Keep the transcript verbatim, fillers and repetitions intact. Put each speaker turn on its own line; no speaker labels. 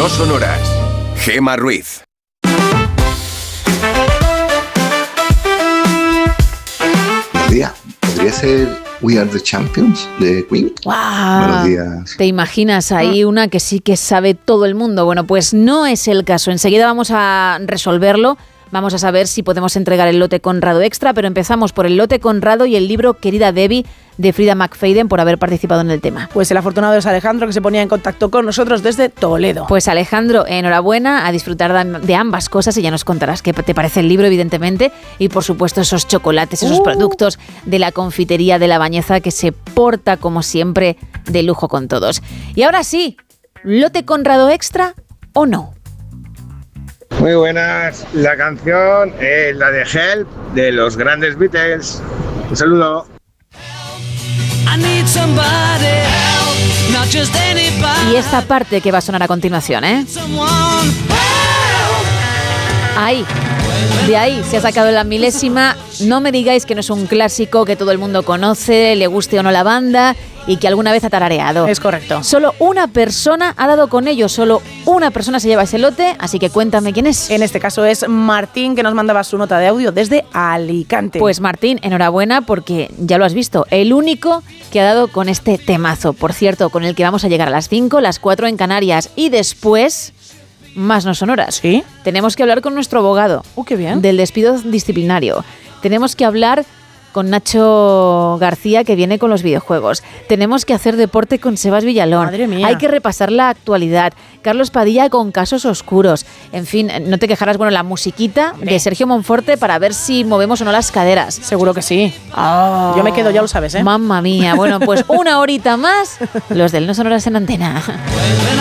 No Sonoras. Gemma Ruiz.
Buenos días. ¿Podría ser We Are the Champions de Queen?
¡Wow!
Buenos días.
¿Te imaginas ahí una que sí que sabe todo el mundo? Bueno, pues no es el caso. Enseguida vamos a resolverlo. Vamos a saber si podemos entregar el lote Conrado Extra, pero empezamos por el lote Conrado y el libro Querida Debbie de Frida McFadden por haber participado en el tema.
Pues el afortunado es Alejandro, que se ponía en contacto con nosotros desde Toledo.
Pues Alejandro, enhorabuena, a disfrutar de ambas cosas y ya nos contarás qué te parece el libro, evidentemente, y por supuesto esos chocolates, esos uh. productos de la confitería de La Bañeza que se porta como siempre de lujo con todos. Y ahora sí, ¿lote Conrado Extra o no?
Muy buenas, la canción es la de Help de los grandes Beatles. Un saludo.
Y esta parte que va a sonar a continuación, ¿eh? Ahí, de ahí se ha sacado la milésima. No me digáis que no es un clásico que todo el mundo conoce, le guste o no la banda y que alguna vez ha tarareado.
Es correcto.
Solo una persona ha dado con ello, solo una persona se lleva ese lote, así que cuéntame quién es.
En este caso es Martín, que nos mandaba su nota de audio desde Alicante.
Pues Martín, enhorabuena porque ya lo has visto, el único que ha dado con este temazo, por cierto, con el que vamos a llegar a las cinco, las cuatro en Canarias y después más no sonoras.
¿Sí?
Tenemos que hablar con nuestro abogado.
¡Uh, qué bien!
Del despido disciplinario. Tenemos que hablar con Nacho García, que viene con los videojuegos. Tenemos que hacer deporte con Sebas Villalón.
Madre mía.
Hay que repasar la actualidad. Carlos Padilla con casos oscuros. En fin, no te quejarás, bueno, la musiquita
Hombre.
de Sergio Monforte para ver si movemos o no las caderas.
Seguro que sí.
Oh,
Yo me quedo, ya lo sabes, ¿eh?
Mamma mía. Bueno, pues una horita más, los del No Sonoras en Antena.